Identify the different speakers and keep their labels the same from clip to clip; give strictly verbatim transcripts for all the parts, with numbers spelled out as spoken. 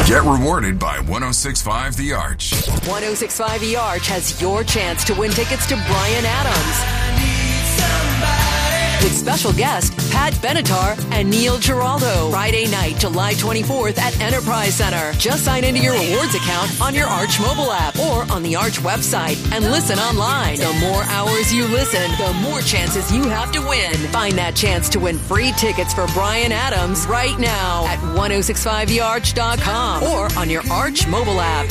Speaker 1: Get rewarded by one oh six point five The Arch.
Speaker 2: one oh six point five The Arch has your chance to win tickets to Bryan Adams with special guest Pat Benatar and Neil Giraldo. Friday night, July twenty-fourth at Enterprise Center. Just sign into your rewards account on your Arch mobile app or on the Arch website and listen online. The more hours you listen, the more chances you have to win. Find that chance to win free tickets for Bryan Adams right now at ten sixty-five the arch dot com or on your Arch mobile app.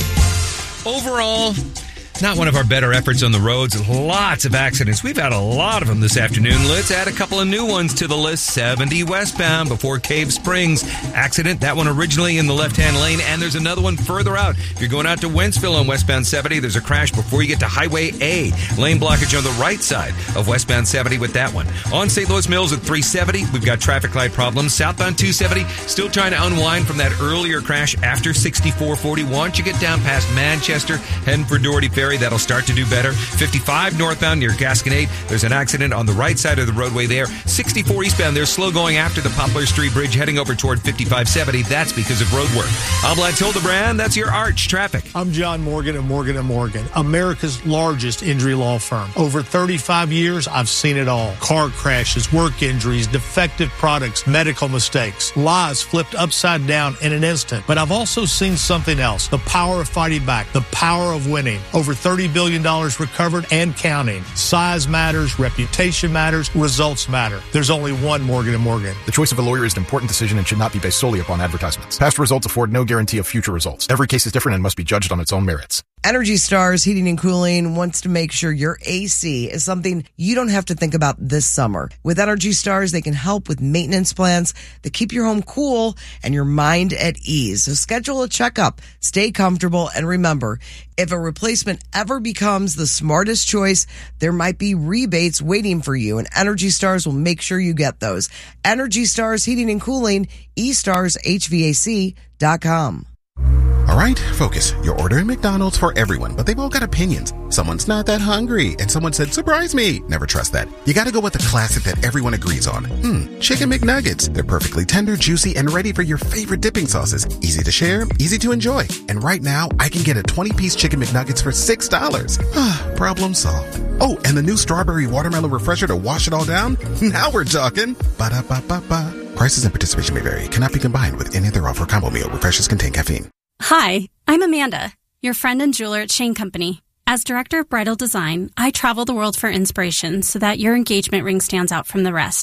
Speaker 3: Overall, not one of our better efforts on the roads. Lots of accidents. We've had a lot of them this afternoon. Let's add a couple of new ones to the list. seventy westbound before Cave Springs. Accident, that one originally in the left-hand lane. And there's another one further out. If you're going out to Wentzville on westbound seventy, there's a crash before you get to Highway A. Lane blockage on the right side of westbound seventy with that one. On Saint Louis Mills at three seventy, we've got traffic light problems. Southbound two seventy, still trying to unwind from that earlier crash after sixty-four forty. Once you get down past Manchester, heading for Doherty Ferry, that'll start to do better. fifty-five northbound near Gasconade, there's an accident on the right side of the roadway there. sixty-four eastbound, they're slow going after the Poplar Street Bridge, heading over toward fifty-five seventy. That's because of road work. I'm Lance Hildebrand. That's your Arch traffic.
Speaker 4: I'm John Morgan of Morgan and Morgan, America's largest injury law firm. Over thirty-five years, I've seen it all. Car crashes, work injuries, defective products, medical mistakes, lies flipped upside down in an instant. But I've also seen something else. The power of fighting back. The power of winning. Over thirty billion dollars recovered and counting. Size matters, reputation matters, results matter. There's only one Morgan and Morgan.
Speaker 5: The choice of a lawyer is an important decision and should not be based solely upon advertisements. Past results afford no guarantee of future results. Every case is different and must be judged on its own merits.
Speaker 6: Energy Stars Heating and Cooling wants to make sure your A C is something you don't have to think about this summer. With Energy Stars, they can help with maintenance plans that keep your home cool and your mind at ease. So schedule a checkup, stay comfortable, and remember, if a replacement ever becomes the smartest choice, there might be rebates waiting for you, and Energy Stars will make sure you get those. Energy Stars Heating and Cooling, e stars h v a c dot com.
Speaker 7: All right, focus. You're ordering McDonald's for everyone, but they've all got opinions. Someone's not that hungry, and someone said, surprise me. Never trust that. You gotta go with the classic that everyone agrees on. Hmm, Chicken McNuggets. They're perfectly tender, juicy, and ready for your favorite dipping sauces. Easy to share, easy to enjoy. And right now, I can get a twenty-piece Chicken McNuggets for six dollars. Problem solved. Oh, and the new strawberry watermelon refresher to wash it all down? Now we're talking. Ba-da-ba-ba-ba. Prices and participation may vary. Cannot be combined with any other offer. Combo meal. Refreshers contain caffeine.
Speaker 8: Hi, I'm Amanda, your friend and jeweler at Shane Company. As director of bridal design, I travel the world for inspiration so that your engagement ring stands out from the rest.